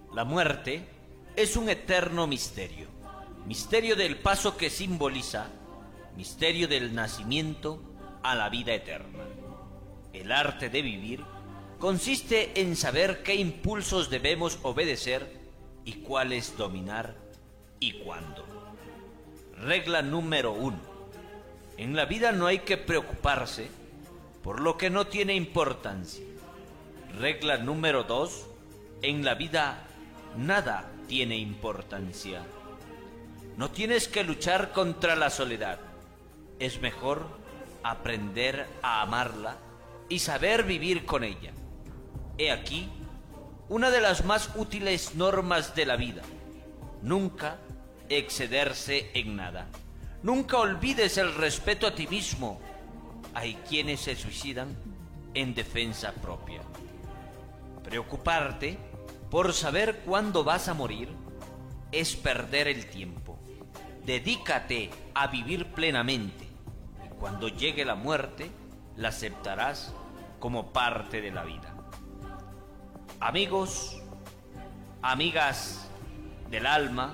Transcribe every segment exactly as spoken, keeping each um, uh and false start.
La muerte es un eterno misterio, misterio del paso que simboliza, misterio del nacimiento a la vida eterna. El arte de vivir consiste en saber qué impulsos debemos obedecer y cuáles dominar y cuándo. Regla número uno. En la vida no hay que preocuparse por lo que no tiene importancia. Regla número dos. En la vida nada tiene importancia. No tienes que luchar contra la soledad. Es mejor aprender a amarla y saber vivir con ella. He aquí una de las más útiles normas de la vida. Nunca excederse en nada. Nunca olvides el respeto a ti mismo. Hay quienes se suicidan en defensa propia. Preocuparte por saber cuándo vas a morir es perder el tiempo. Dedícate a vivir plenamente y cuando llegue la muerte la aceptarás como parte de la vida. Amigos, amigas del alma,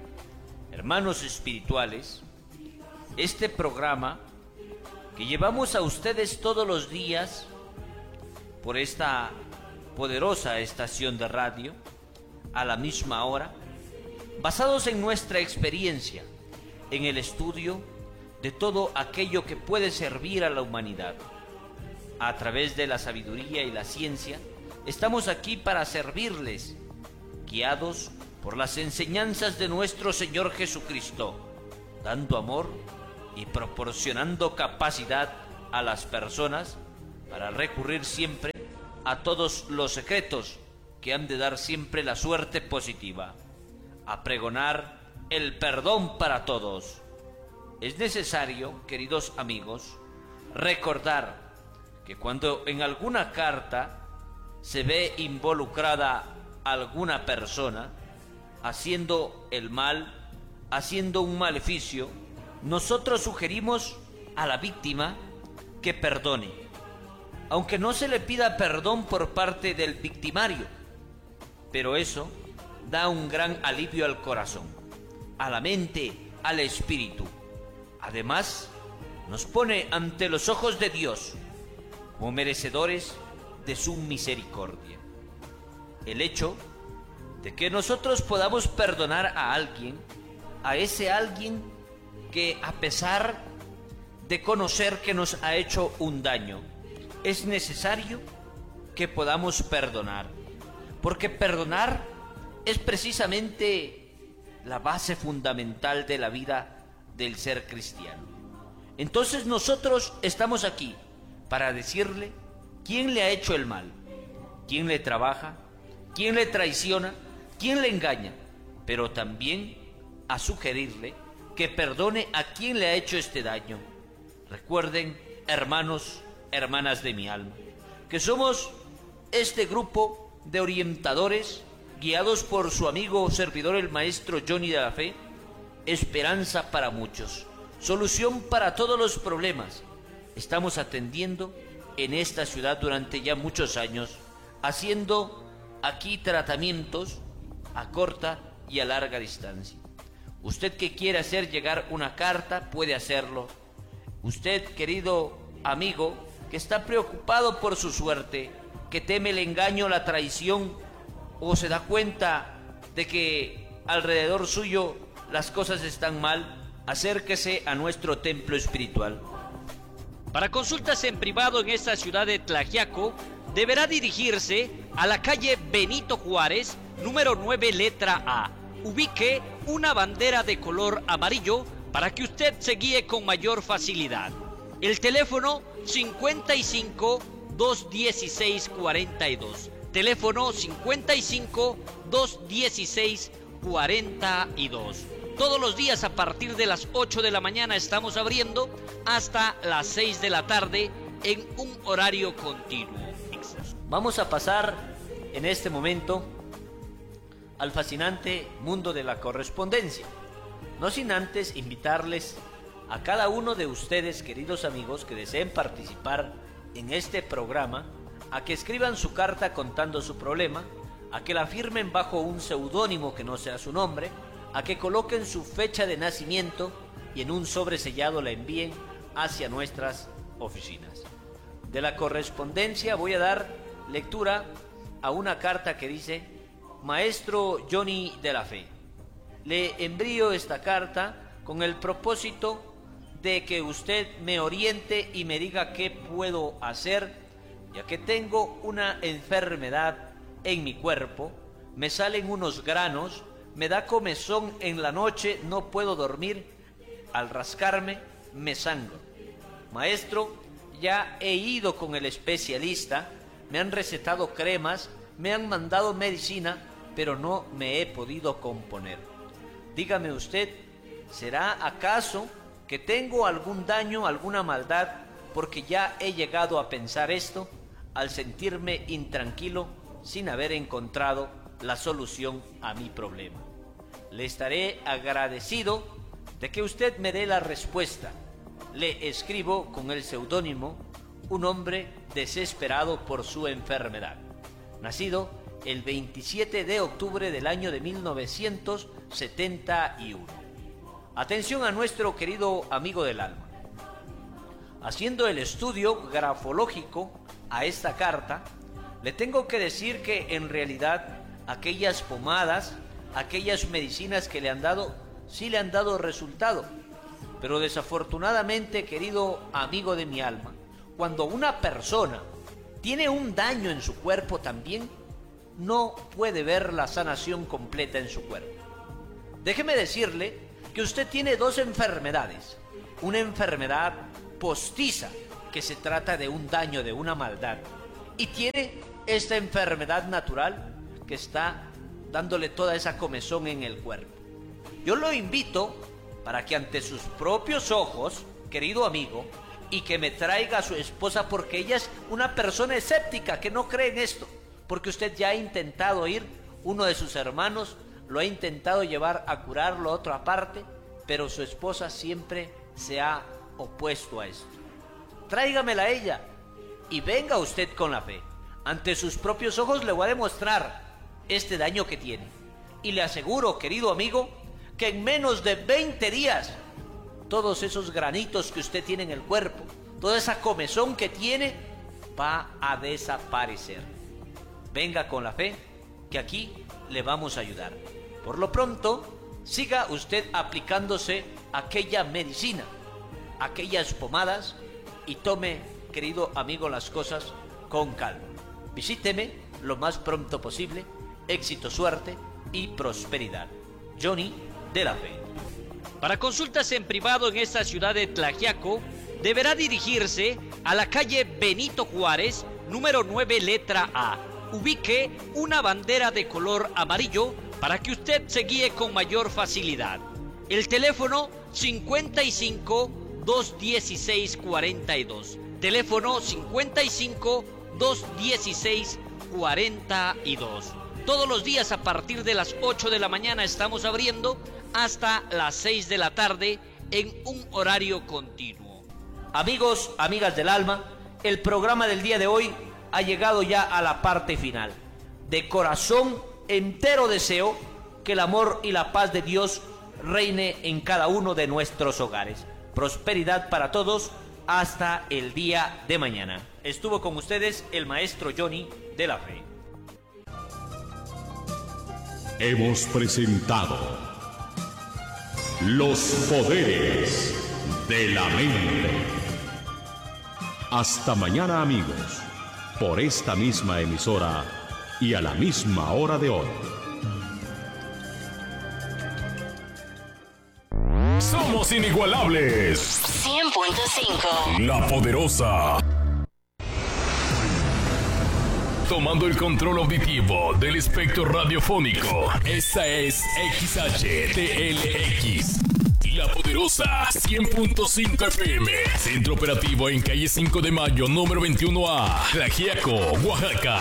hermanos espirituales, este programa que llevamos a ustedes todos los días por esta poderosa estación de radio, a la misma hora, basados en nuestra experiencia, en el estudio de todo aquello que puede servir a la humanidad. A través de la sabiduría y la ciencia, estamos aquí para servirles, guiados por las enseñanzas de nuestro Señor Jesucristo, dando amor y proporcionando capacidad a las personas para recurrir siempre a todos los secretos que han de dar siempre la suerte positiva, a pregonar el perdón para todos. Es necesario, queridos amigos, recordar que cuando en alguna carta se ve involucrada alguna persona haciendo el mal, haciendo un maleficio, nosotros sugerimos a la víctima que perdone, aunque no se le pida perdón por parte del victimario, pero eso da un gran alivio al corazón, a la mente, al espíritu. Además, nos pone ante los ojos de Dios como merecedores de su misericordia. El hecho de que nosotros podamos perdonar a alguien, a ese alguien que a pesar de conocer que nos ha hecho un daño, es necesario que podamos perdonar, porque perdonar es precisamente la base fundamental de la vida del ser cristiano. Entonces nosotros estamos aquí para decirle quién le ha hecho el mal, quién le trabaja, quién le traiciona, quién le engaña, pero también a sugerirle que perdone a quien le ha hecho este daño. Recuerden, hermanos, hermanas de mi alma, que somos este grupo de orientadores guiados por su amigo servidor el maestro Johnny de la Fe, esperanza para muchos, solución para todos los problemas. Estamos atendiendo en esta ciudad durante ya muchos años, haciendo aquí tratamientos a corta y a larga distancia. Usted que quiere hacer llegar una carta puede hacerlo. Usted, querido amigo, que está preocupado por su suerte, que teme el engaño, la traición, o se da cuenta de que alrededor suyo las cosas están mal, acérquese a nuestro templo espiritual. Para consultas en privado en esta ciudad de Tlaxiaco, deberá dirigirse a la calle Benito Juárez, número nueve, letra A. Ubique una bandera de color amarillo para que usted se guíe con mayor facilidad. El teléfono cincuenta y cinco, doscientos dieciséis, cuarenta y dos. Teléfono cincuenta y cinco, doscientos dieciséis, cuarenta y dos. Todos los días a partir de las ocho de la mañana estamos abriendo hasta las seis de la tarde en un horario continuo. Vamos a pasar en este momento al fascinante mundo de la correspondencia, no sin antes invitarles a cada uno de ustedes, queridos amigos, que deseen participar en este programa, a que escriban su carta contando su problema a que la firmen bajo un seudónimo que no sea su nombre, a que coloquen su fecha de nacimiento y en un sobre sellado la envíen hacia nuestras oficinas. De la correspondencia voy a dar lectura a una carta que dice: Maestro Johnny de la Fe, le envío esta carta con el propósito de que usted me oriente y me diga qué puedo hacer, ya que tengo una enfermedad en mi cuerpo, me salen unos granos, me da comezón en la noche, no puedo dormir, al rascarme me sangro. Maestro, ya he ido con el especialista, me han recetado cremas, me han mandado medicina, pero no me he podido componer. Dígame usted, ¿será acaso que tengo algún daño, alguna maldad, porque ya he llegado a pensar esto al sentirme intranquilo sin haber encontrado la solución a mi problema? Le estaré agradecido de que usted me dé la respuesta. Le escribo con el seudónimo un hombre desesperado por su enfermedad. Nacido el veintisiete de octubre del año de mil novecientos setenta y uno. Atención a nuestro querido amigo del alma. Haciendo el estudio grafológico a esta carta, le tengo que decir que en realidad aquellas pomadas, aquellas medicinas que le han dado, sí le han dado resultado. Pero desafortunadamente, querido amigo de mi alma, cuando una persona tiene un daño en su cuerpo también, no puede ver la sanación completa en su cuerpo. Déjeme decirle que usted tiene dos enfermedades. Una enfermedad postiza, que se trata de un daño, de una maldad, y tiene esta enfermedad natural que está dándole toda esa comezón en el cuerpo. Yo lo invito para que ante sus propios ojos, querido amigo, y que me traiga a su esposa, porque ella es una persona escéptica que no cree en esto, porque usted ya ha intentado ir, uno de sus hermanos lo ha intentado llevar a curarlo a otra parte, pero su esposa siempre se ha opuesto a esto. Tráigamela a ella y venga usted con la fe. Ante sus propios ojos le voy a demostrar este daño que tiene. Y le aseguro, querido amigo, que en menos de veinte días, todos esos granitos que usted tiene en el cuerpo, toda esa comezón que tiene, va a desaparecer. Venga con la fe, que aquí le vamos a ayudar. Por lo pronto, siga usted aplicándose aquella medicina, aquellas pomadas, y tome, querido amigo, las cosas con calma. Visíteme lo más pronto posible. Éxito, suerte y prosperidad. Johnny de la Fe. Para consultas en privado en esta ciudad de Tlaxiaco, deberá dirigirse a la calle Benito Juárez, número nueve, letra A. Ubique una bandera de color amarillo para que usted se guíe con mayor facilidad. El teléfono cincuenta y cinco, doscientos dieciséis, cuarenta y dos. Teléfono cincuenta y cinco, doscientos dieciséis, cuarenta y dos. Todos los días a partir de las ocho de la mañana estamos abriendo hasta las seis de la tarde en un horario continuo. Amigos, amigas del alma, el programa del día de hoy ha llegado ya a la parte final. De corazón entero deseo que el amor y la paz de Dios reine en cada uno de nuestros hogares. Prosperidad para todos hasta el día de mañana. Estuvo con ustedes el maestro Johnny de la Fe. Hemos presentado Los Poderes de la Mente. Hasta mañana, amigos, por esta misma emisora y a la misma hora de hoy. Somos inigualables. cien punto cinco. La Poderosa. Tomando el control auditivo del espectro radiofónico. Esta es X H T L X. La Poderosa cien punto cinco F M. Centro operativo en calle cinco de mayo, número veintiuno A. Tlaxiaco, Oaxaca.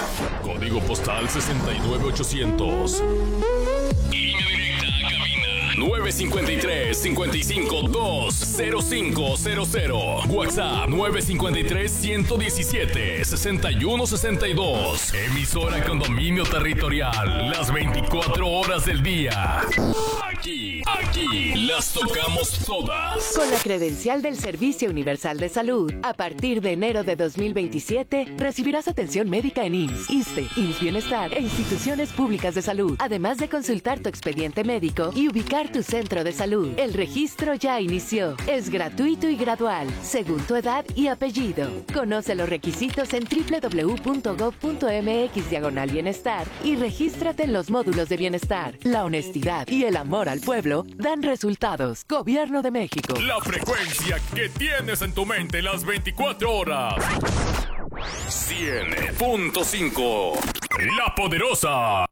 Código postal sesenta y nueve ochocientos. Línea directa a cabina nueve cinco tres, cinco cinco dos, cero cinco cero cero. WhatsApp nueve cinco tres, uno uno siete, seis uno seis dos. Emisora con dominio territorial las veinticuatro horas del día. Aquí, aquí las tocamos todas. Con la credencial del Servicio Universal de Salud, a partir de enero de dos mil veintisiete, recibirás atención médica en I M S S, ISSSTE, I M S S Bienestar e instituciones públicas de salud, además de consultar tu expediente médico y ubicar tu centro de salud. El registro ya inició. Es gratuito y gradual, según tu edad y apellido. Conoce los requisitos en doble u doble u doble u punto gob punto eme equis diagonal bienestar y regístrate en los módulos de bienestar. La honestidad y el amor al pueblo dan resultados. Gobierno de México. La frecuencia que tienes en tu mente las veinticuatro horas. cien punto cinco. La Poderosa.